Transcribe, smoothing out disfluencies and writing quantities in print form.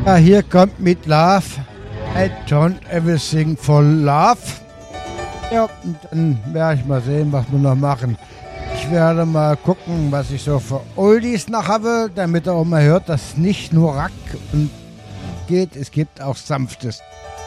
Ja, hier kommt mit Love. I turn everything for love. Ja, und dann werde ich mal sehen, was wir noch machen. Ich werde mal gucken, was ich so für Oldies noch habe, damit ihr auch mal hört, dass nicht nur Rock und geht, es gibt auch Sanftes.